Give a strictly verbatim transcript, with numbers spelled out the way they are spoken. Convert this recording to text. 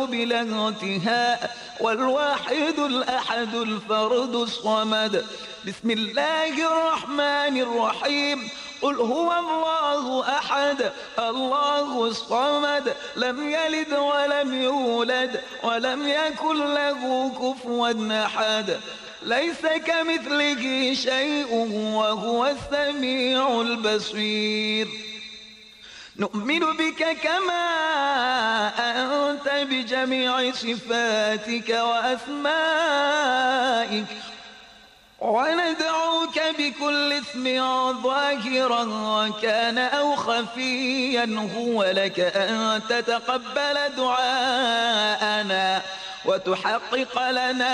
بلا انتهاء، والواحد الأحد الفرد الصمد. بسم الله الرحمن الرحيم. قل هو الله أحد الله الصمد، لم يلد ولم يولد ولم يكن له كفوا أحد. ليس كمثله شيء وهو السميع البصير. نؤمن بك كما أنت بجميع صفاتك وأسمائك، وندعوك بكل اسم ظاهرا وكان أو خفيا هو لك أن تتقبل دعاءنا وتحقق لنا